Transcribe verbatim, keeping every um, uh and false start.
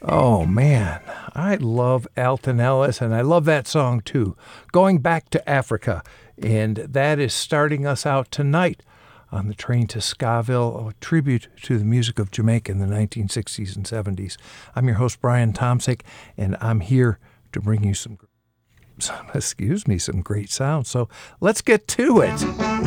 Oh, man, I love Alton Ellis, and I love that song, too. Going Back to Africa, and that is starting us out tonight on the train to Skaville, a tribute to the music of Jamaica in the nineteen sixties and seventies. I'm your host, Brian Tomsick, and I'm here to bring you some, some excuse me, some great sounds. So let's get to it.